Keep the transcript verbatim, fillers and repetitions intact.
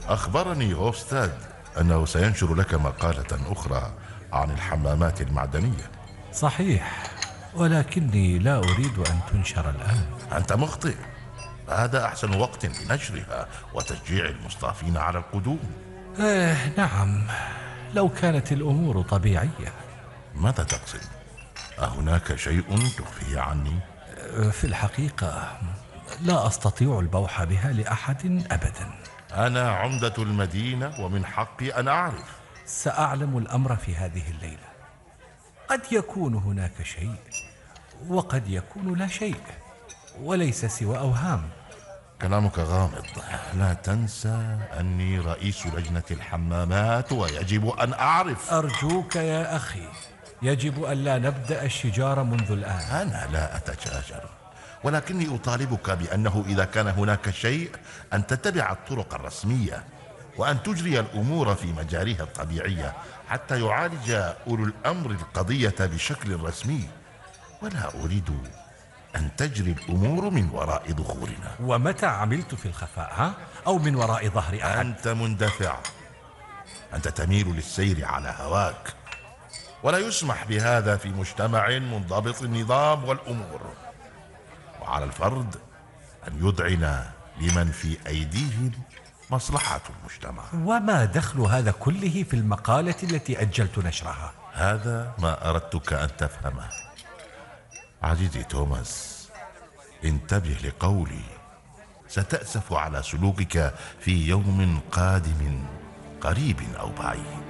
أخبرني هوفستاد أنه سينشر لك مقالة أخرى عن الحمامات المعدنية. صحيح، ولكني لا أريد أن تنشر الآن. أنت مخطئ، هذا أحسن وقت لنشرها وتشجيع المصطافين على القدوم. آه نعم، لو كانت الأمور طبيعية. ماذا تقصد؟ أهناك شيء تخفيه عني؟ آه في الحقيقة لا أستطيع البوح بها لأحد أبدا. أنا عمدة المدينة ومن حقي أن أعرف. سأعلم الأمر في هذه الليلة. قد يكون هناك شيء وقد يكون لا شيء، وليس سوى أوهام. كلامك غامض. لا تنسى أني رئيس لجنة الحمامات ويجب أن أعرف. أرجوك يا أخي، يجب أن لا نبدأ الشجار منذ الآن. أنا لا أتشاجر، ولكني أطالبك بأنه إذا كان هناك شيء أن تتبع الطرق الرسمية وأن تجري الأمور في مجاريها الطبيعية حتى يعالج أولو الأمر القضية بشكل رسمي، ولا أريد أن تجري الأمور من وراء ظهورنا. ومتى عملت في الخفاء ها؟ أو من وراء ظهر أحد؟ أنت مندفع، أنت تميل للسير على هواك، ولا يسمح بهذا في مجتمع منضبط النظام والأمور، وعلى الفرد أن يذعن لمن في أيديهم مصلحة المجتمع. وما دخل هذا كله في المقالة التي أجلت نشرها؟ هذا ما أردتك أن تفهمه. عزيزي توماس، انتبه لقولي، ستأسف على سلوكك في يوم قادم قريب أو بعيد.